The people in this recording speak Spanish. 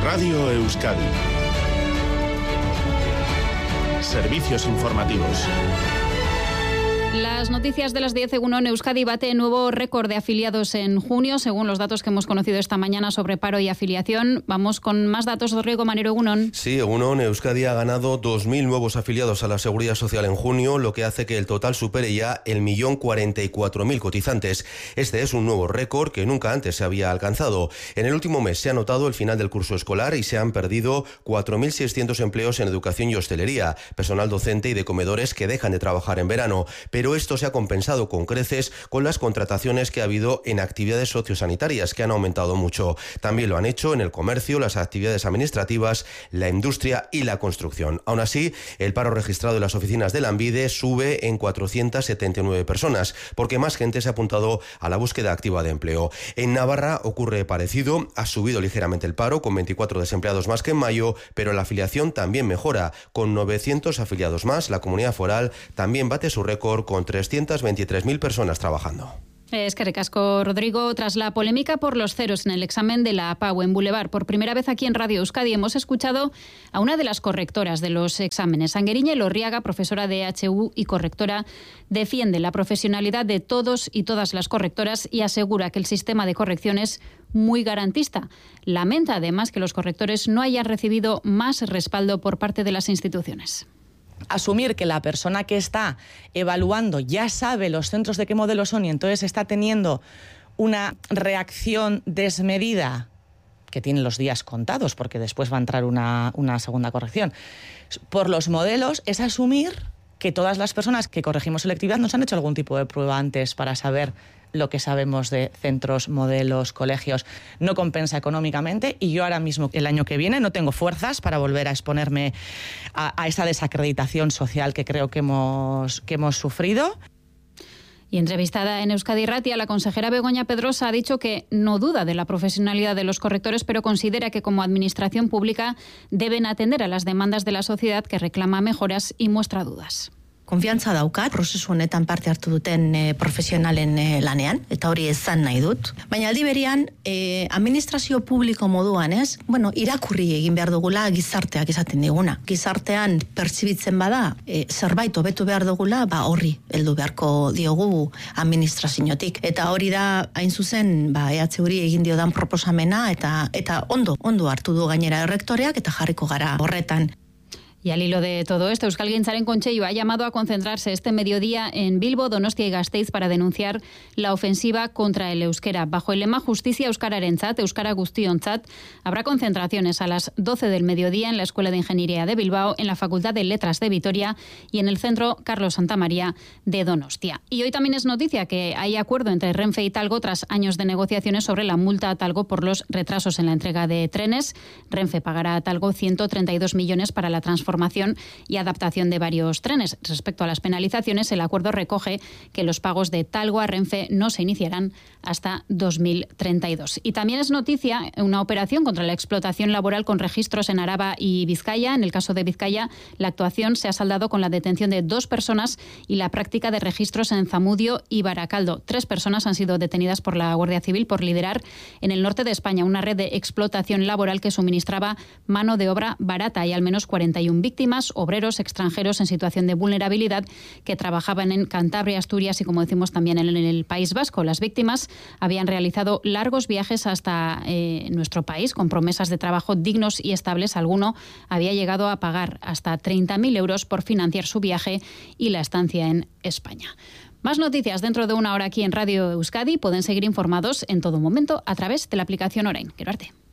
Radio Euskadi. Servicios informativos. Las noticias de las 10. Egunon. Euskadi bate nuevo récord de afiliados en junio, según los datos que hemos conocido esta mañana sobre paro y afiliación. Vamos con más datos. Rodrigo Manero, egunon. Sí, egunon. Euskadi ha ganado 2.000 nuevos afiliados a la Seguridad Social en junio, lo que hace que el total supere ya el 1.044.000 cotizantes. Este es un nuevo récord que nunca antes se había alcanzado. En el último mes se ha notado el final del curso escolar y se han perdido 4.600 empleos en educación y hostelería, personal docente y de comedores que dejan de trabajar en verano. Pero esto se ha compensado con creces con las contrataciones que ha habido en actividades sociosanitarias, que han aumentado mucho. También lo han hecho en el comercio, las actividades administrativas, la industria y la construcción. Aún así, el paro registrado en las oficinas de Lanbide sube en 479 personas, porque más gente se ha apuntado a la búsqueda activa de empleo. En Navarra ocurre parecido, ha subido ligeramente el paro, con 24 desempleados más que en mayo, pero la afiliación también mejora. Con 900 afiliados más, la comunidad foral también bate su récord con 323.000 personas trabajando. Es que recasco, Rodrigo. Tras la polémica por los ceros en el examen de la APAU en Boulevard, por primera vez aquí en Radio Euskadi hemos escuchado a una de las correctoras de los exámenes. Angueriña Elorriaga, profesora de HU y correctora, defiende la profesionalidad de todos y todas las correctoras y asegura que el sistema de corrección es muy garantista. Lamenta además que los correctores no hayan recibido más respaldo por parte de las instituciones. Asumir que la persona que está evaluando ya sabe los centros de qué modelo son y entonces está teniendo una reacción desmedida, que tiene los días contados porque después va a entrar una segunda corrección, por los modelos, es asumir que todas las personas que corregimos selectividad nos han hecho algún tipo de prueba antes para saber lo que sabemos de centros, modelos, colegios. No compensa económicamente y yo ahora mismo, el año que viene, no tengo fuerzas para volver a exponerme a esa desacreditación social que creo que hemos sufrido. Y entrevistada en Euskadi Ratia, la consejera Begoña Pedrosa ha dicho que no duda de la profesionalidad de los correctores, pero considera que como administración pública deben atender a las demandas de la sociedad que reclama mejoras y muestra dudas. Konfiantza daukat, prozesu honetan parte hartu duten profesionalen lanean, eta hori esan nahi dut. Baina aldi berean, administrazio publiko moduan, irakurri egin behar dugula gizarteak esaten diguna. Gizartean pertsibitzen bada, zerbait hobetu behar dugula, horri heldu beharko diogu administraziotik. Eta hori da, hain zuzen, EHuri egin diodan proposamena, eta ondo hartu du gainera errektoreak, eta jarriko gara horretan. Y al hilo de todo esto, Euskalgintzaren Kontseilua ha llamado a concentrarse este mediodía en Bilbo, Donostia y Gasteiz para denunciar la ofensiva contra el euskera. Bajo el lema Justicia Euskararentzat, Euskara Guztiontzat, habrá concentraciones a las 12 del mediodía en la Escuela de Ingeniería de Bilbao, en la Facultad de Letras de Vitoria y en el Centro Carlos Santamaría de Donostia. Y hoy también es noticia que hay acuerdo entre Renfe y Talgo tras años de negociaciones sobre la multa a Talgo por los retrasos en la entrega de trenes. Renfe pagará a Talgo 132 millones para la transformación y adaptación de varios trenes. Respecto a las penalizaciones, el acuerdo recoge que los pagos de Talgo a Renfe no se iniciarán hasta 2032. Y también es noticia una operación contra la explotación laboral con registros en Araba y Vizcaya. En el caso de Vizcaya, la actuación se ha saldado con la detención de 2 personas y la práctica de registros en Zamudio y Baracaldo. 3 personas han sido detenidas por la Guardia Civil por liderar en el norte de España una red de explotación laboral que suministraba mano de obra barata y al menos 41 víctimas, obreros extranjeros en situación de vulnerabilidad que trabajaban en Cantabria, Asturias y, como decimos, también en el País Vasco. Las víctimas habían realizado largos viajes hasta nuestro país con promesas de trabajo dignos y estables. Alguno había llegado a pagar hasta 30.000 euros por financiar su viaje y la estancia en España. Más noticias dentro de una hora aquí en Radio Euskadi. Pueden seguir informados en todo momento a través de la aplicación Orain. Gero arte.